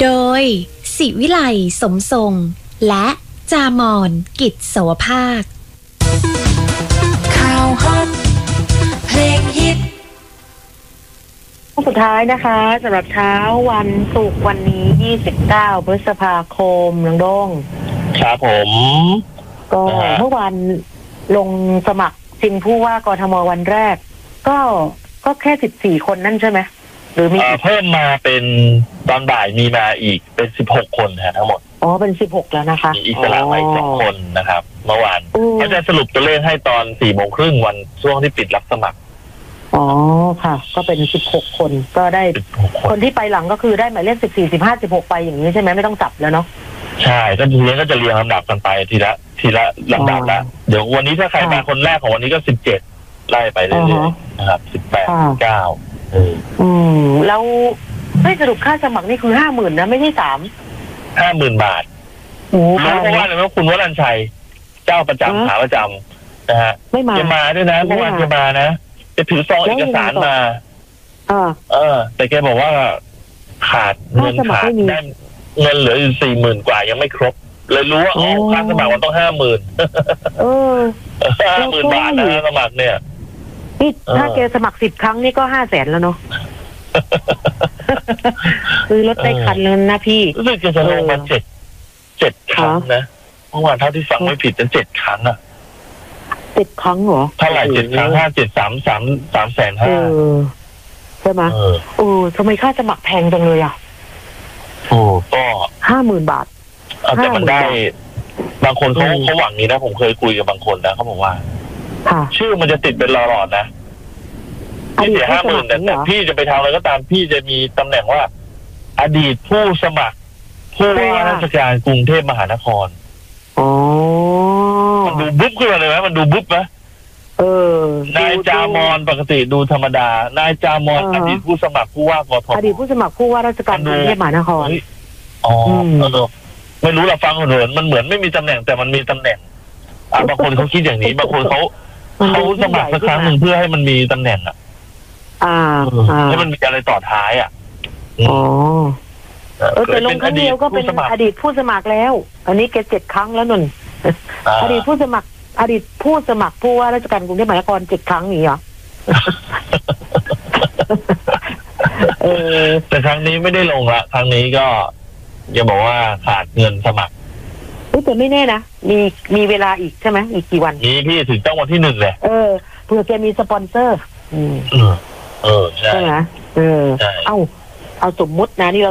โดยศิวิไลสมทรงและจามอนกิจโสภาคข่าวฮอตเพลงฮิตสุดท้ายนะคะสำหรับเช้าวันศุกร์วันนี้29พฤษภาคมน้องโด้งครับผมก็เมื่อวานลงสมัครชิงผู้ว่ากทมวันแรกก็แค่14คนนั่นใช่ไหมหรือมีเพิ่มมาเป็นตอนบ่ายมีมาอีกเป็น16คนฮะทั้งหมดเป็น16แล้วนะคะมีอิสระมาอีก2คนนะครับเมื่อวานเขาจะสรุปตัวเลขให้ตอน 4:30 วันช่วงที่ปิดรับสมัครค่ะก็เป็น16คนก็ได้คนที่ไปหลังก็คือได้หมายเลข14 15 16ไปอย่างนี้ใช่ไหมไม่ต้องจับแล้วเนาะใช่ก็ทีนี้ก็จะเรียงลำดับกันไปทีละลำดับละเดี๋ยววันนี้ถ้าใครมาคนแรกของวันนี้ก็17ไล่ไปเรื่อยๆนะครับ18 9 แล้วไม่สรุปค่าสมัครนี่คือ 50,000 นะไม่ใช่ 50,000 บาทรู้เพราะว่าอะไรว่าคุณวรัญชัยเจ้าประจำขาประจำนะฮะจะมาด้วยนะเมื่อวานจะมานะจะถือซองเอกสารมาแต่แกบอกว่าขาดเงินขาดได้เงินเหลืออยู่40,000 กว่ายังไม่ครบเลยรู้ว่าค่าสมัครมันต้อง50,000 50,000 บาทนะสมัครเนี่ยนี่ถ้าแกสมัคร10 ครั้งนี่ก็500,000แล้วเนาะคือรถได้คันแล้วนะพี่รู้สึกจะลงมา7 ครั้งนะเมื่อวานเท่าที่ฟังไม่ผิดจะ7 ครั้ง 7 ครั้งเหรอเท่าไหร่7 ครั้ง3,500,000 ใช่ไหมทำไมค่าสมัครแพงจังเลยอ่ะก็ 50,000 บาทแต่มันได้บางคนเขาหวังนี้นะผมเคยคุยกับบางคนนะเขาบอกว่าชื่อมันจะติดเป็นหลอดนะพี่เสีย50,000แต่พี่จะไปทำอะไรก็ตามพี่จะมีตำแหน่งว่าอดีตผู้สมัครผู้ว่าราชการกรุงเทพมหานครมันดูบุ๊บขึ้นมาเลยไหมมันดูบุ๊บไหมนายจามอนปกติดูธรรมดานายจามอนอดีตผู้สมัครผู้ว่ากทมอดีตผู้สมัครผู้ว่าราชการกรุงเทพมหานครไม่รู้เราฟังเหินมันเหมือนไม่มีตำแหน่งแต่มันมีตำแหน่งบางคนเขาคิดอย่างนี้บางคนเขาสมัครสักครั้งหนึ่งเพื่อให้มันมีตำแหน่งให้มันมีอะไรต่อท้ายแต่ลงครั้งเดียวก็เป็นอดีตผู้สมัครแล้วอันนี้แก7 ครั้งแล้วนุ่นอดีตผู้สมัครผู้ว่าราชการกรุงเทพมหานคร7 ครั้งนี่เหรอแต่ครั้งนี้ไม่ได้ลงละครั้งนี้ก็จะบอกว่าขาดเงินสมัครแต่ไม่แน่นะมีเวลาอีกใช่ไหมอีกกี่วันมีพี่ถึงต้องวันที่1เลยเผื่อแกมีสปอนเซอร์ใช่ไหมเอาสมมุตินะนี่